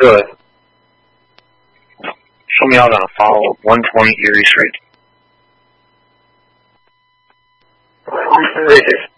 Good. Show me out on a follow 120 Erie Street. 36.